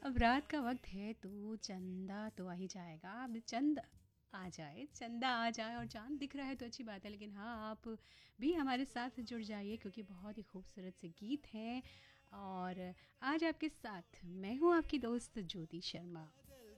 अब रात का वक्त है तो चंदा तो आ ही जाएगा। अब चंद आ जाए, चंदा आ जाए और चाँद दिख रहा है तो अच्छी बात है, लेकिन हाँ, आप भी हमारे साथ जुड़ जाइए क्योंकि बहुत ही खूबसूरत से गीत हैं। और आज आपके साथ मैं हूँ आपकी दोस्त ज्योति शर्मा।